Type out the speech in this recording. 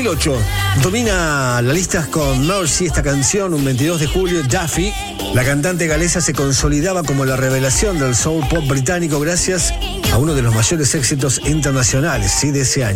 2008 domina las listas con Mercy, esta canción, un 22 de julio, Duffy. La cantante galesa se consolidaba como la revelación del soul pop británico gracias a uno de los mayores éxitos internacionales, ¿sí?, de ese año.